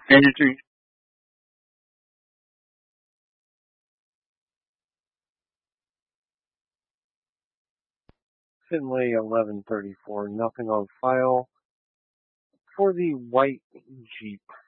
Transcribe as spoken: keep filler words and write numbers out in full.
Entry. Finley eleven thirty-four, nothing on file. For the white Jeep,